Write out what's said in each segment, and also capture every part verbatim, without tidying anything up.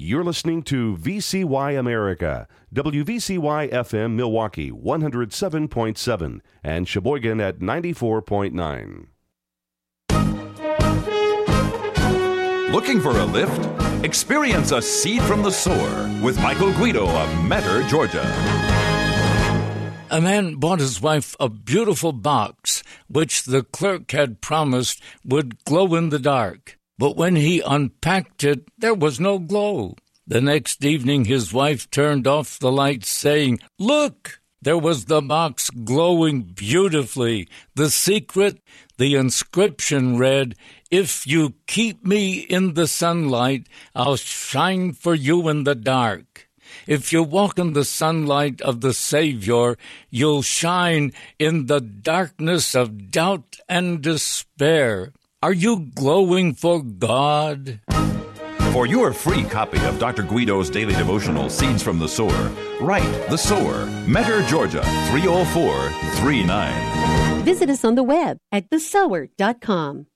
You're listening to V C Y America, W V C Y F M Milwaukee one oh seven point seven and Sheboygan at ninety-four point nine. Looking for a lift? Experience a seed from the sower with Michael Guido of Metter, Georgia. A man bought his wife a beautiful box, which the clerk had promised would glow in the dark. But when he unpacked it, there was no glow. The next evening, his wife turned off the light, saying, "Look!" There was the box glowing beautifully. The secret, the inscription read, "If you keep me in the sunlight, I'll shine for you in the dark. If you walk in the sunlight of the Savior, you'll shine in the darkness of doubt and despair." Are you glowing for God? For your free copy of Doctor Guido's daily devotional, Seeds from the Sower, write The Sower, Metter, Georgia, three oh four three nine. Visit us on the web at the sower dot com.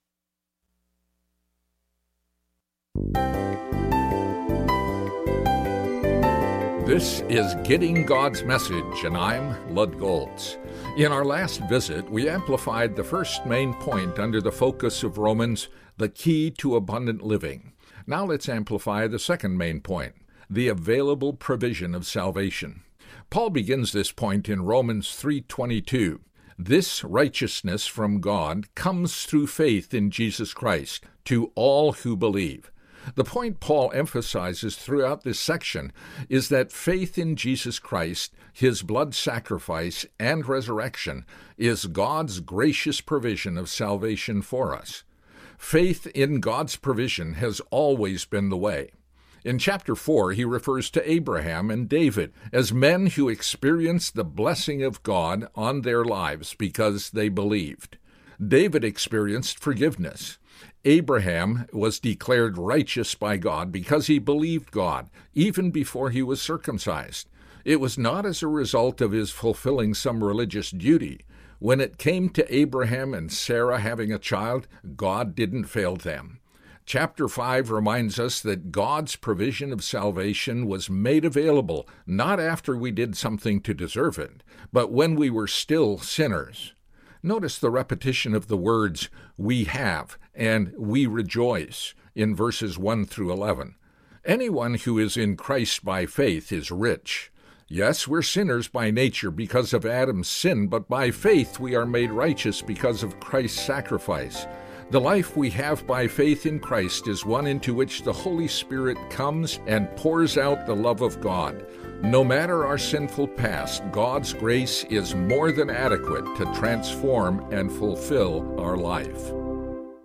This is Getting God's Message, and I'm Lud Goltz. In our last visit, we amplified the first main point under the focus of Romans, the key to abundant living. Now let's amplify the second main point, the available provision of salvation. Paul begins this point in Romans three twenty-two. This righteousness from God comes through faith in Jesus Christ to all who believe. The point Paul emphasizes throughout this section is that faith in Jesus Christ, his blood sacrifice, and resurrection is God's gracious provision of salvation for us. Faith in God's provision has always been the way. In chapter four, he refers to Abraham and David as men who experienced the blessing of God on their lives because they believed. David experienced forgiveness. Abraham was declared righteous by God because he believed God, even before he was circumcised. It was not as a result of his fulfilling some religious duty. When it came to Abraham and Sarah having a child, God didn't fail them. Chapter five reminds us that God's provision of salvation was made available not after we did something to deserve it, but when we were still sinners. Notice the repetition of the words, "we have," and "we rejoice," in verses one through eleven. Anyone who is in Christ by faith is rich. Yes, we're sinners by nature because of Adam's sin, but by faith we are made righteous because of Christ's sacrifice. The life we have by faith in Christ is one into which the Holy Spirit comes and pours out the love of God. No matter our sinful past, God's grace is more than adequate to transform and fulfill our life.